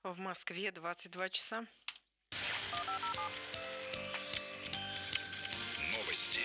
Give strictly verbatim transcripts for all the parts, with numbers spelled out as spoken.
В Москве двадцать два часа. Новости.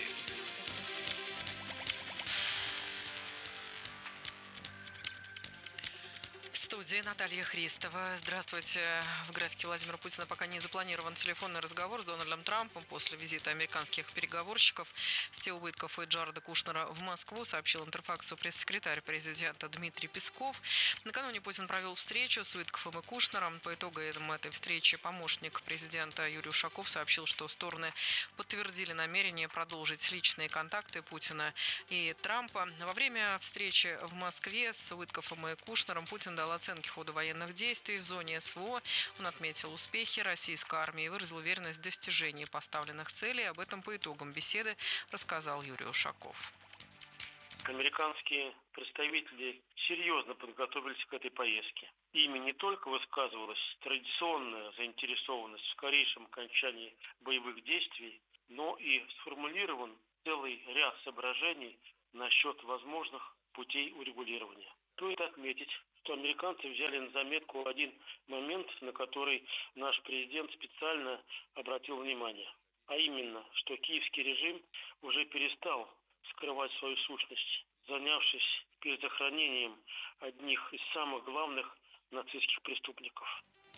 В студии Наталья Христова. Здравствуйте. В графике Владимира Путина пока не запланирован телефонный разговор с Дональдом Трампом после визита американских переговорщиков Стива Уиткоффа и Джареда Кушнера в Москву, сообщил Интерфаксу пресс-секретарь президента Дмитрий Песков. Накануне Путин провел встречу с Уиткоффом и Кушнером. По итогам этой встречи помощник президента Юрий Ушаков сообщил, что стороны подтвердили намерение продолжить личные контакты Путина и Трампа. Во время встречи в Москве с Уиткоффом и Кушнером Путин дал оценки ходу военных действий в зоне СВО. Он отметил успехи российской армии и выразил уверенность в достижении поставленных целей. Об этом по итогам беседы рассказал Юрий Ушаков. Американские представители серьезно подготовились к этой поездке. Ими не только высказывалась традиционная заинтересованность в скорейшем окончании боевых действий, но и сформулирован целый ряд соображений насчет возможных путей урегулирования. Стоит отметить, что американцы взяли на заметку один момент, на который наш президент специально обратил внимание. А именно, что киевский режим уже перестал скрывать свою сущность, занявшись перезахоронением одних из самых главных нацистских преступников.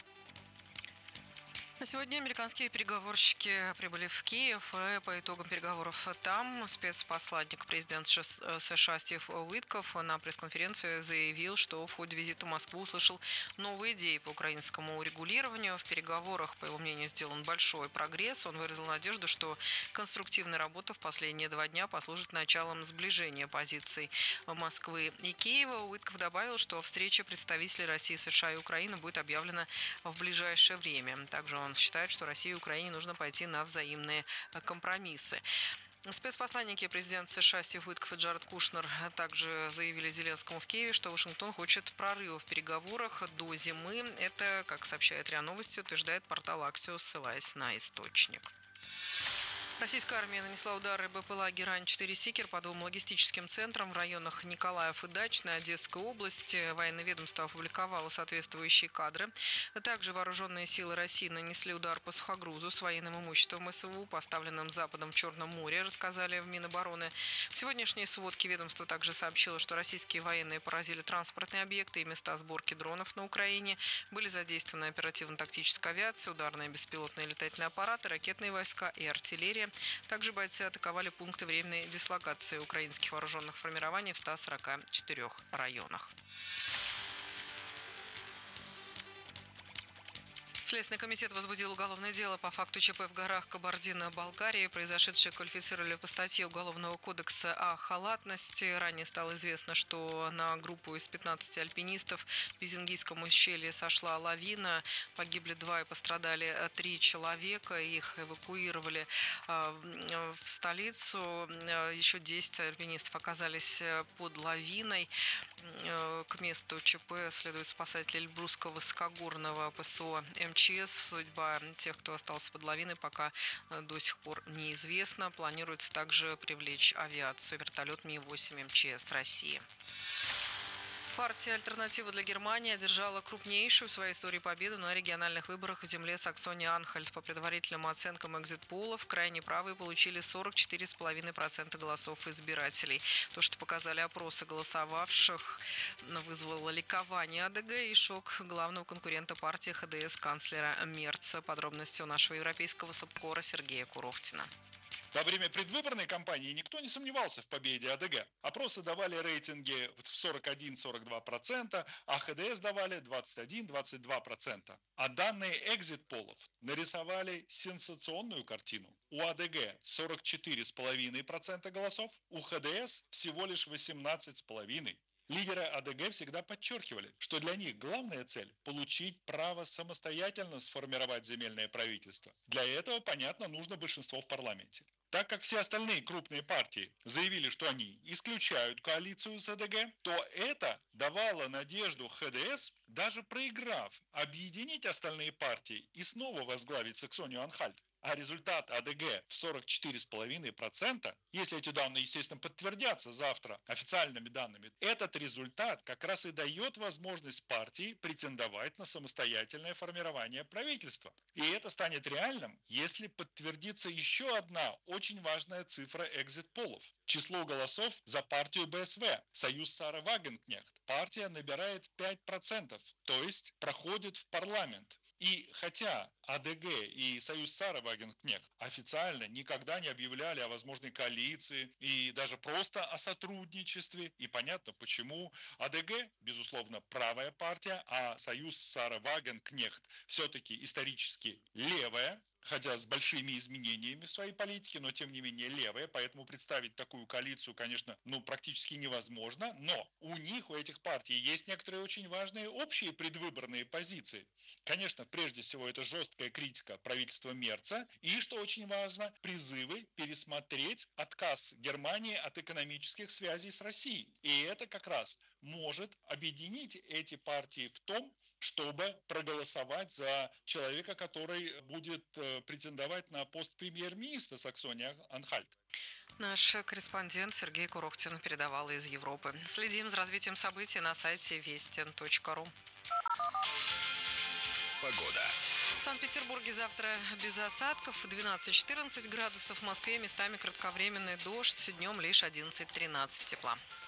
Сегодня американские переговорщики прибыли в Киев, и по итогам переговоров там спецпосланник президента США Стив Уиткофф на пресс-конференции заявил, что в ходе визита в Москву услышал новые идеи по украинскому урегулированию. В переговорах, по его мнению, сделан большой прогресс. Он выразил надежду, что конструктивная работа в последние два дня послужит началом сближения позиций Москвы и Киева. Уиткофф добавил, что встреча представителей России, США и Украины будет объявлена в ближайшее время. Также он Он считает, что России и Украине нужно пойти на взаимные компромиссы. Спецпосланники президента США Стив Уиткофф и Джаред Кушнер также заявили Зеленскому в Киеве, что Вашингтон хочет прорыва в переговорах до зимы. Это, как сообщает РИА Новости, утверждает портал Axios, ссылаясь на источник. Российская армия нанесла удары БПЛА «Герань-четыре Сикер» по двум логистическим центрам в районах Николаев и Дачной Одесской области. Военное ведомство опубликовало соответствующие кадры. Также вооруженные силы России нанесли удар по сухогрузу с военным имуществом СВУ, поставленным Западом в Черном море, рассказали в Минобороны. В сегодняшней сводке ведомство также сообщило, что российские военные поразили транспортные объекты и места сборки дронов на Украине. Были задействованы оперативно-тактическая авиация, ударные беспилотные летательные аппараты, ракетные войска и артиллерия. Также бойцы атаковали пункты временной дислокации украинских вооруженных формирований в ста сорока четырёх районах. Следственный комитет возбудил уголовное дело по факту ЧП в горах Кабардино-Балкарии. Произошедшее квалифицировали по статье Уголовного кодекса о халатности. Ранее стало известно, что на группу из пятнадцати альпинистов в Безингийском ущелье сошла лавина. Погибли два и пострадали три человека. Их эвакуировали в столицу. Еще десять альпинистов оказались под лавиной. К месту ЧП следует спасатели Эльбрусского высокогорного ПСО МЧС. Судьба тех, кто остался под лавиной, пока до сих пор неизвестна. Планируется также привлечь авиацию, вертолет Ми восемь МЧС России. Партия «Альтернатива для Германии» одержала крупнейшую в своей истории победу на региональных выборах в земле Саксония-Анхальт. По предварительным оценкам экзит-полов, крайне правые получили сорок четыре и пять десятых процента голосов избирателей. То, что показали опросы голосовавших, вызвало ликование АДГ и шок главного конкурента партии ХДС канцлера Мерца. Подробности у нашего европейского субкора Сергея Курохтина. Во время предвыборной кампании никто не сомневался в победе АДГ. Опросы давали рейтинги в сорок один - сорок два процента, а ХДС давали двадцать один - двадцать два процента. А данные экзит-полов нарисовали сенсационную картину. У АДГ сорок четыре и пять десятых процента голосов, у ХДС всего лишь восемнадцать и пять десятых процента. Лидеры АДГ всегда подчеркивали, что для них главная цель – получить право самостоятельно сформировать земельное правительство. Для этого, понятно, нужно большинство в парламенте. Так как все остальные крупные партии заявили, что они исключают коалицию с АДГ, то это давало надежду ХДС, даже проиграв, объединить остальные партии и снова возглавить Саксонию-Анхальт. а результат АДГ в сорок четыре целых пять десятых процента, если эти данные, естественно, подтвердятся завтра официальными данными, этот результат как раз и дает возможность партии претендовать на самостоятельное формирование правительства. И это станет реальным, если подтвердится еще одна очень важная цифра экзит-полов. Число голосов за партию БСВ, Союз Сары Вагенкнехт. Партия набирает пять процентов, то есть проходит в парламент. И хотя АДГ и Союз Сары Вагенкнехт официально никогда не объявляли о возможной коалиции и даже просто о сотрудничестве, и понятно почему, АДГ, безусловно, правая партия, а Союз Сары Вагенкнехт все-таки исторически левая, хотя с большими изменениями в своей политике, но тем не менее левая, поэтому представить такую коалицию, конечно, ну практически невозможно, но у них, у этих партий есть некоторые очень важные общие предвыборные позиции. Конечно, прежде всего это жесткая критика правительства Мерца и, что очень важно, призывы пересмотреть отказ Германии от экономических связей с Россией. И это как раз может объединить эти партии в том, чтобы проголосовать за человека, который будет претендовать на пост премьер-министра Саксонии-Анхальт. Наш корреспондент Сергей Курохтин передавал из Европы. Следим за развитием событий на сайте вестен точка ру. Погода. В Санкт-Петербурге завтра без осадков, двенадцать-четырнадцать градусов. В Москве местами кратковременный дождь, днем лишь одиннадцать-тринадцать тепла.